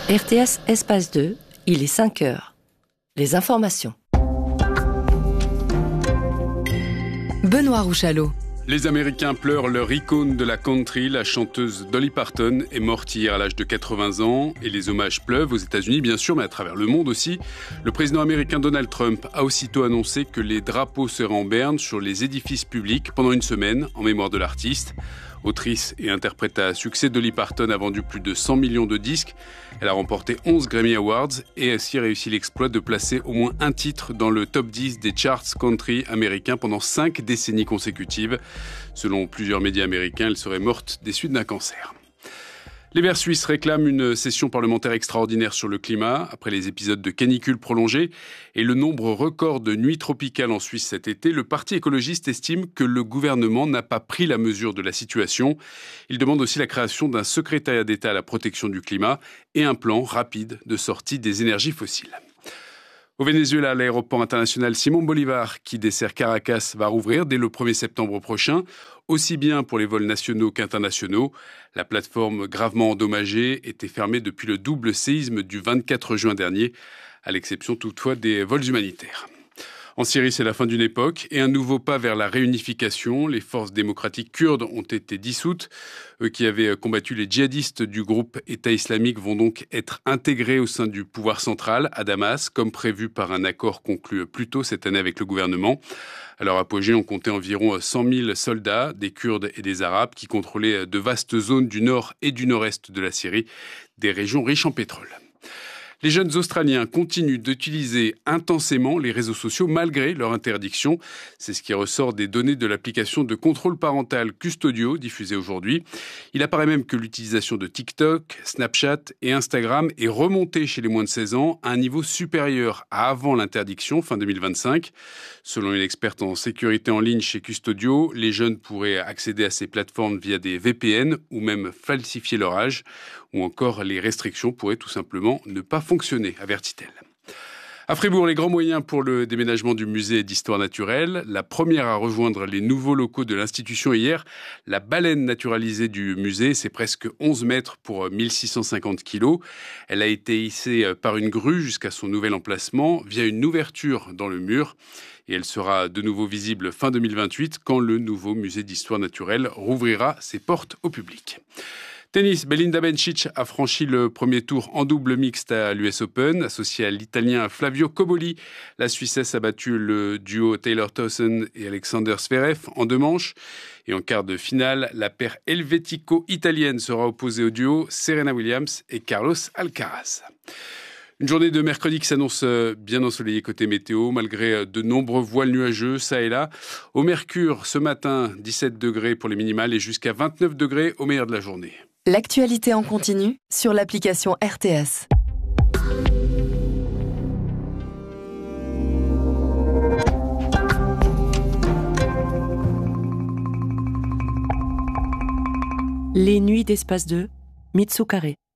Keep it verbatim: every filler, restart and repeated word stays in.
R T S Espace deux, il est cinq heures. Les informations. Benoît Rouchalot. Les Américains pleurent leur icône de la country, la chanteuse Dolly Parton, est morte hier à l'âge de quatre-vingts ans. Et les hommages pleuvent aux États-Unis, bien sûr, mais à travers le monde aussi. Le président américain Donald Trump a aussitôt annoncé que les drapeaux seraient en berne sur les édifices publics pendant une semaine en mémoire de l'artiste. Autrice et interprète à succès, Dolly Parton a vendu plus de cent millions de disques. Elle a remporté onze Grammy Awards et a aussi réussi l'exploit de placer au moins un titre dans le top dix des charts country américains pendant cinq décennies consécutives. Selon plusieurs médias américains, elle serait morte des suites d'un cancer. Les Verts suisses réclament une session parlementaire extraordinaire sur le climat après les épisodes de canicule prolongée et le nombre record de nuits tropicales en Suisse cet été. Le Parti écologiste estime que le gouvernement n'a pas pris la mesure de la situation. Il demande aussi la création d'un secrétariat d'État à la protection du climat et un plan rapide de sortie des énergies fossiles. Au Venezuela, l'aéroport international Simón Bolívar, qui dessert Caracas, va rouvrir dès le premier septembre prochain, aussi bien pour les vols nationaux qu'internationaux. La plateforme gravement endommagée était fermée depuis le double séisme du vingt-quatre juin dernier, à l'exception toutefois des vols humanitaires. En Syrie, c'est la fin d'une époque et un nouveau pas vers la réunification. Les forces démocratiques kurdes ont été dissoutes. Eux qui avaient combattu les djihadistes du groupe État islamique vont donc être intégrés au sein du pouvoir central à Damas, comme prévu par un accord conclu plus tôt cette année avec le gouvernement. À leur apogée, on comptait environ cent mille soldats, des Kurdes et des Arabes, qui contrôlaient de vastes zones du nord et du nord-est de la Syrie, des régions riches en pétrole. Les jeunes Australiens continuent d'utiliser intensément les réseaux sociaux malgré leur interdiction. C'est ce qui ressort des données de l'application de contrôle parental Custodio diffusée aujourd'hui. Il apparaît même que l'utilisation de TikTok, Snapchat et Instagram est remontée chez les moins de seize ans à un niveau supérieur à avant l'interdiction, fin deux mille vingt-cinq. Selon une experte en sécurité en ligne chez Custodio, les jeunes pourraient accéder à ces plateformes via des V P N ou même falsifier leur âge. Ou encore, les restrictions pourraient tout simplement ne pas fonctionner, avertit-elle. À Fribourg, les grands moyens pour le déménagement du musée d'histoire naturelle. La première à rejoindre les nouveaux locaux de l'institution hier, la baleine naturalisée du musée, c'est presque onze mètres pour mille six cent cinquante kilos. Elle a été hissée par une grue jusqu'à son nouvel emplacement via une ouverture dans le mur. Et elle sera de nouveau visible fin deux mille vingt-huit quand le nouveau musée d'histoire naturelle rouvrira ses portes au public. Tennis, Belinda Bencic a franchi le premier tour en double mixte à l'U S Open. Associée à l'Italien Flavio Cobolli, la Suissesse a battu le duo Taylor Towson et Alexander Zverev en deux manches. Et en quart de finale, la paire helvético-italienne sera opposée au duo Serena Williams et Carlos Alcaraz. Une journée de mercredi qui s'annonce bien ensoleillée côté météo, malgré de nombreux voiles nuageux, ça et là. Au Mercure, ce matin, dix-sept degrés pour les minimales et jusqu'à vingt-neuf degrés au meilleur de la journée. L'actualité en continu sur l'application R T S. Les nuits d'Espace deux, Mitsu Carré.